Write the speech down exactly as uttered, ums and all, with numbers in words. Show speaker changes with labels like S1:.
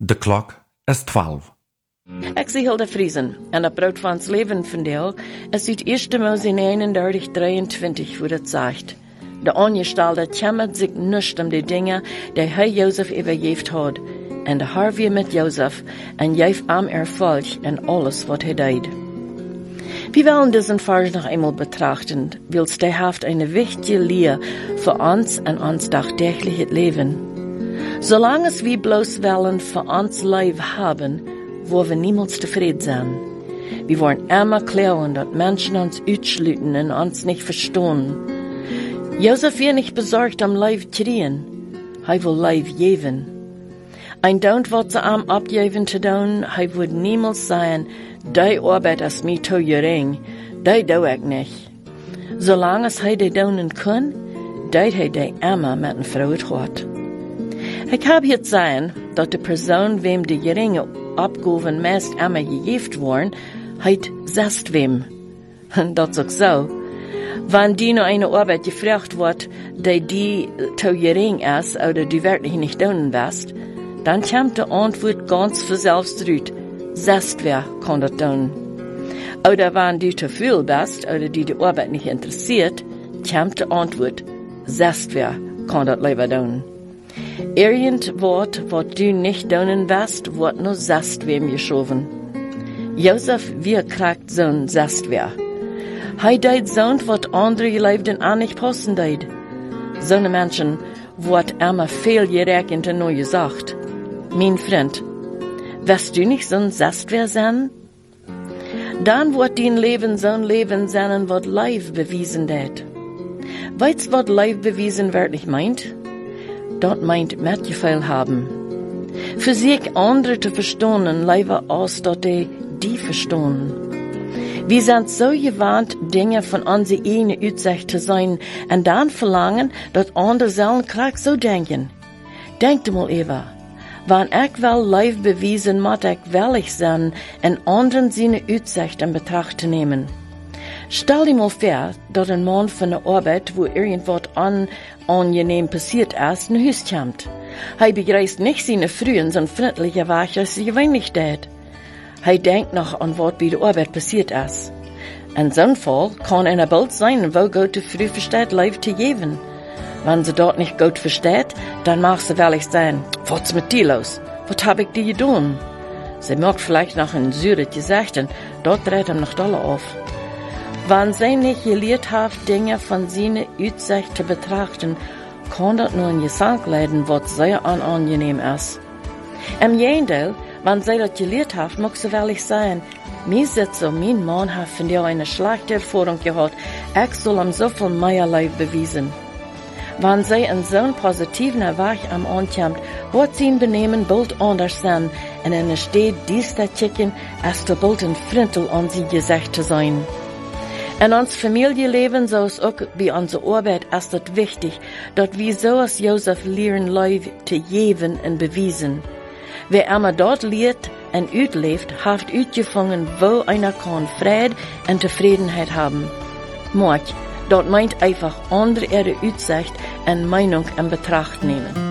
S1: De klok is twaalf.
S2: Ik zie Hilda Friesen en dat brood van ons leven vandaag is uit eerste Mose eenendertig, drieëntwintig, wo dat zegt. De Ongestelde kümmert sich nicht um die Dinge, die hij Jozef übergeben hat, en de haar weer met Jozef en geeft ihm Erfolg in alles, was hij deed. Wir wollen diesen Vers noch einmal betrachten, weil es der haft eine wichtige Lehre für uns und uns tagtägliches Leben. Solange es wir bloß wollen für uns Leben haben, wo wir niemals zufrieden sein. Wir wollen immer klauen, dass Menschen uns ausschließen und uns nicht verstehen. Josef wird nicht besorgt am Leib kriegen, er will Leib geben. Ein Don't wird zu ihm abgeben zu tun, er wird niemals sagen, die Arbeit ist mir zu gering, die tue ich nicht. Solange es er die tun kann, tut er die immer mit einer Freude hat. Ich habe hier gesehen, dass die Person, wem die geringe Abgaben meist immer gegeben wurden, heit sest wem. Und das ist auch so. Wenn die noch eine Arbeit gefragt wird, die die zu gering ist oder die wirklich nicht tun wirst, dann kommt die Antwort ganz für selbst raus. Sest wer kann das tun. Oder wenn du zu viel bist oder die die Arbeit nicht interessiert, kommt die Antwort. Sest wer kann das lieber tun. Irgendwas, was du nicht tun wirst, wird nur sest wem geschoben. Josef, wie kriegt Sohn sest wer? Hij deed zo'n wat andere geleefden aan nicht passen deed. Zo'n Menschen wordt immer veel gerekend en neu gesagt. Mein Freund, wirst du nicht zo'n Sestwer sein? Dann wird dein Leben zo'n Leben sein, wat Leib bewiesen deed. Weißt wat Leib bewiesen wirklich meint? Dat meint Mitgefühl haben. Für sich andere zu verstehen, leider aus, dass die die verstehen. Wir sind so gewandt, Dinge von unserer eigenen Aussicht zu sein und dann verlangen, dass andere sollen gleich so denken. Denkt mal Eva, wenn ich will live bewiesen, muss ich willig sein, in anderen seine Aussicht in Betracht zu nehmen. Stell dir mal vor, dass ein Mann von der Arbeit, wo irgendwas unangenehm passiert ist, nach Hause kommt. Er begreift nicht seine frühen, sondern freundliche Weg, als sie gewöhnlich tät. Er denkt noch an, was bei der Arbeit passiert ist. In so einem Fall kann einer bald sein, wo gut früh versteht, Leib zu geben. Wenn sie dort nicht gut versteht, dann mag sie willig sein, was ist mit dir los? Was hab ich dir getan? Sie mag vielleicht noch in Zürich gesagt, und dort dreht ihm noch Dollar auf. Wenn sie nicht gelehrt hat, Dinge von seiner Aussicht zu betrachten, kann das nur ein Gesang leiden, was sehr unangenehm ist. Im Gegenteil, wenn sie das gelehrt hat, mag sie willig sein, mir Sitzer, mein Mann hat von dir eine schlechte Erfahrung gehabt, ich soll ihm so viel mehr Leib bewiesen. Wenn sie in so einem positiven Weg am ankommt, wird sein Benehmen bald anders sein, und in der Stadt dies zu chicken, als der bald ein Frintel an sie gesagt zu sein. In uns Familienleben, so ist auch bei unserer Arbeit, ist es wichtig, dass wir so als Josef lernen, Leib zu geben und bewiesen. Wer immer dort lehrt und uitleeft, hat uitgefangen, wo einer kann Friede und Zufriedenheit haben. Mag, dort meint einfach andere ihre Aussicht und Meinung in Betracht nehmen.